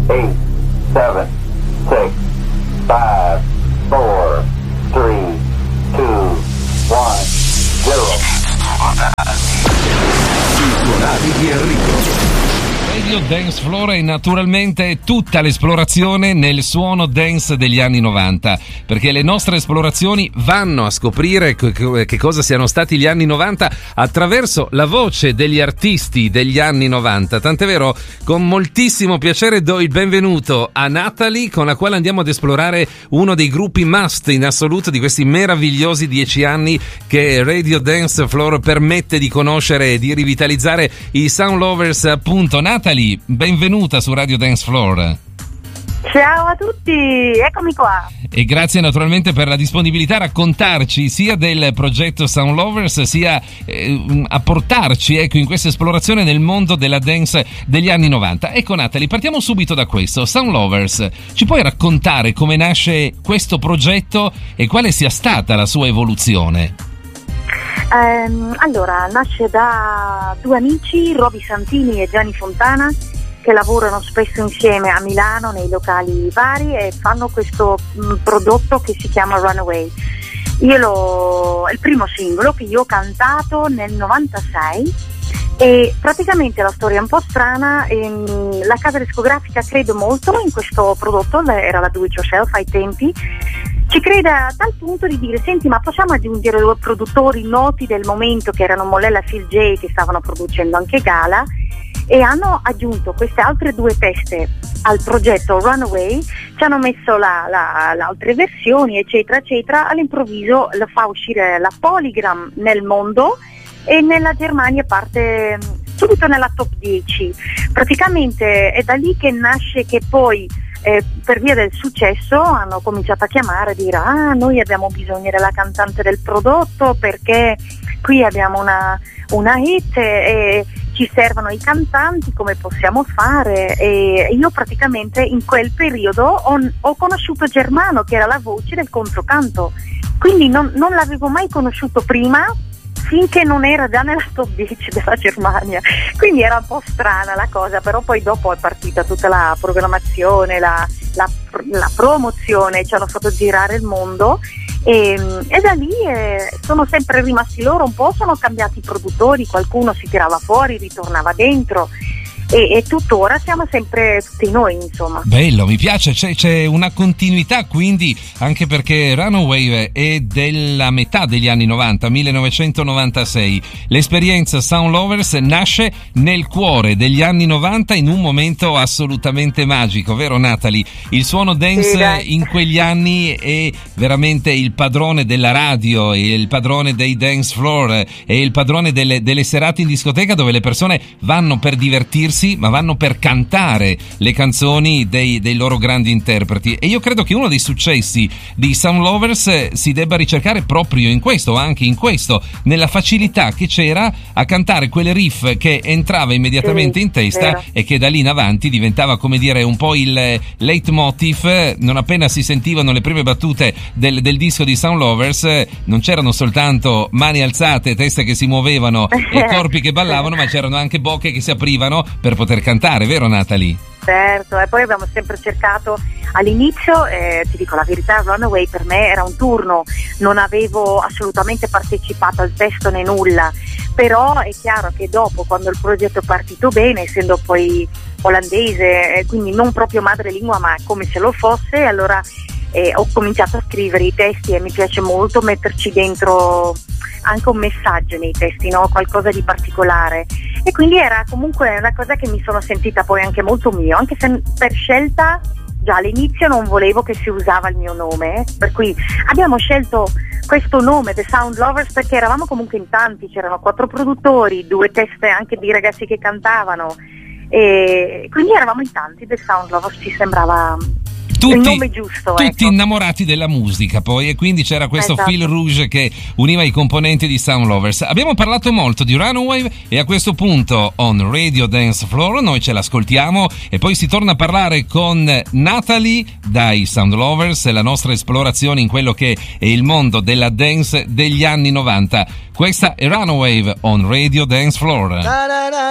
8, 7, 6, 5, 4, 3, 2, 1, 0. I suonati di Enrico. Radio Dance Floor e naturalmente tutta l'esplorazione nel suono dance degli anni 90, perché le nostre esplorazioni vanno a scoprire che cosa siano stati gli anni 90 attraverso la voce degli artisti degli anni 90. Tant'è vero, con moltissimo piacere do il benvenuto a Natalie, con la quale andiamo ad esplorare uno dei gruppi must in assoluto di questi meravigliosi 10 anni che Radio Dance Floor permette di conoscere e di rivitalizzare i Sound Lovers, appunto. Natalie, benvenuta su Radio Dance Floor. Ciao a tutti, eccomi qua. E grazie naturalmente per la disponibilità a raccontarci sia del progetto Sound Lovers, sia a portarci in questa esplorazione nel mondo della dance degli anni 90. Ecco Natalie, partiamo subito da questo. Sound Lovers, ci puoi raccontare come nasce questo progetto e quale sia stata la sua evoluzione? Allora, nasce da due amici, Roby Santini e Gianni Fontana, che lavorano spesso insieme a Milano nei locali vari e fanno questo prodotto che si chiama Runaway. È il primo singolo che io ho cantato nel 96 e praticamente la storia è un po' strana. La casa discografica crede molto in questo prodotto, era la Do It Yourself ai tempi. Ci crede a tal punto di dire: senti, ma possiamo aggiungere due produttori noti del momento che erano Mollella e Phil J, che stavano producendo anche Gala, e hanno aggiunto queste altre due teste al progetto Runaway, ci hanno messo le altre versioni eccetera eccetera. All'improvviso la fa uscire la Polygram nel mondo e nella Germania parte subito nella top 10. Praticamente è da lì che nasce che poi per via del successo hanno cominciato a chiamare e dire: noi abbiamo bisogno della cantante del prodotto perché qui abbiamo una hit e ci servono i cantanti, come possiamo fare? E io praticamente in quel periodo ho conosciuto Germano, che era la voce del controcanto, quindi non l'avevo mai conosciuto prima, finché non era già nella top 10 della Germania, quindi era un po' strana la cosa, però poi dopo è partita tutta la programmazione, la promozione, ci hanno fatto girare il mondo e da lì sono sempre rimasti loro. Un po' sono cambiati i produttori, qualcuno si tirava fuori, ritornava dentro e tuttora siamo sempre tutti noi, insomma. Bello, mi piace, c'è una continuità, quindi, anche perché Runaway è della metà degli anni 90, 1996. L'esperienza Sound Lovers nasce nel cuore degli anni 90 in un momento assolutamente magico, vero Natalie? Il suono dance in quegli anni è veramente il padrone della radio, è il padrone dei dance floor, è il padrone delle serate in discoteca, dove le persone vanno per divertirsi ma vanno per cantare le canzoni dei loro grandi interpreti. E io credo che uno dei successi di Sound Lovers si debba ricercare proprio in questo, anche in questo, nella facilità che c'era a cantare quelle riff che entrava immediatamente in testa e che da lì in avanti diventava, come dire, un po' il leitmotiv. Non appena si sentivano le prime battute del disco di Sound Lovers, non c'erano soltanto mani alzate, teste che si muovevano e corpi che ballavano, ma c'erano anche bocche che si aprivano per poter cantare, vero Natalie? Certo, e poi abbiamo sempre cercato all'inizio, ti dico la verità, Runaway per me era un turno, non avevo assolutamente partecipato al testo né nulla, però è chiaro che dopo, quando il progetto è partito bene, essendo poi olandese, quindi non proprio madrelingua ma come se lo fosse, allora ho cominciato a scrivere i testi e mi piace molto metterci dentro anche un messaggio nei testi, no? Qualcosa di particolare, e quindi era comunque una cosa che mi sono sentita poi anche molto mio, anche se per scelta già all'inizio non volevo che si usava il mio nome, per cui abbiamo scelto questo nome, The Sound Lovers, perché eravamo comunque in tanti, c'erano 4 produttori, 2 teste anche di ragazzi che cantavano, e quindi eravamo in tanti. The Sound Lovers ci sembrava il nome giusto, tutti innamorati della musica poi, e quindi c'era questo fil rouge che univa i componenti di Sound Lovers. Abbiamo parlato molto di Runaway e a questo punto on Radio Dance Floor noi ce l'ascoltiamo e poi si torna a parlare con Natalie dai Sound Lovers, la nostra esplorazione in quello che è il mondo della dance degli anni 90. Questa è Runaway on Radio Dance Floor.